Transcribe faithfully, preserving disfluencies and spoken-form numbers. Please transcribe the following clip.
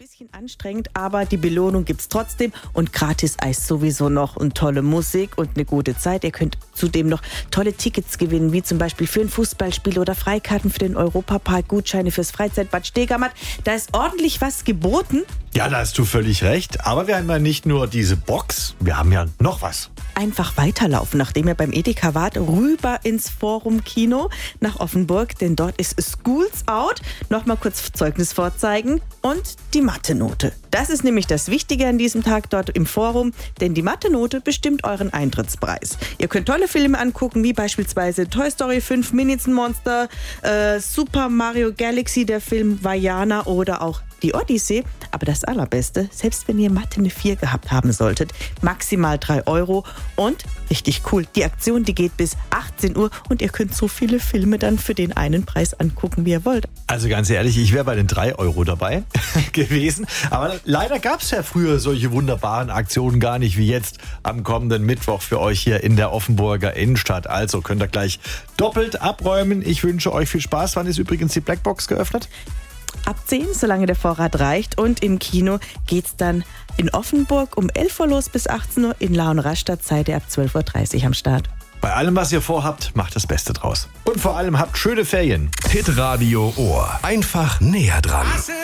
Bisschen anstrengend, aber die Belohnung gibt's trotzdem und gratis Eis sowieso noch und tolle Musik und eine gute Zeit. Ihr könnt zudem noch tolle Tickets gewinnen, wie zum Beispiel für ein Fußballspiel oder Freikarten für den Europapark, Gutscheine fürs Freizeitbad Stegermatt. Da ist ordentlich was geboten. Ja, da hast du völlig recht. Aber wir haben ja nicht nur diese Box, wir haben ja noch was. Einfach weiterlaufen, nachdem ihr beim Edeka wart, rüber ins Forum Kino nach Offenburg, denn dort ist Schools Out. Nochmal kurz Zeugnis vorzeigen und die Mathe-Note. Das ist nämlich das Wichtige an diesem Tag dort im Forum, denn die Mathe-Note bestimmt euren Eintrittspreis. Ihr könnt tolle Filme angucken, wie beispielsweise Toy Story fünf, Minions Monster, äh, Super Mario Galaxy, der Film Vaiana oder auch die Odyssee. Aber das Allerbeste, selbst wenn ihr Mathe eine vier gehabt haben solltet, maximal drei Euro. Und, richtig cool, die Aktion, die geht bis achtzehn Uhr und ihr könnt so viele Filme dann für den einen Preis angucken, wie ihr wollt. Also ganz ehrlich, ich wäre bei den drei Euro dabei gewesen. Aber leider gab es ja früher solche wunderbaren Aktionen gar nicht wie jetzt am kommenden Mittwoch für euch hier in der Offenburger Innenstadt. Also könnt ihr gleich doppelt abräumen. Ich wünsche euch viel Spaß. Wann ist übrigens die Blackbox geöffnet? Ab zehn, solange der Vorrat reicht. Und im Kino geht's dann in Offenburg um elf Uhr los bis achtzehn Uhr. In La und Rastatt seid ihr ab zwölf Uhr dreißig am Start. Bei allem, was ihr vorhabt, macht das Beste draus. Und vor allem habt schöne Ferien. Hitradio Ohr. Einfach näher dran.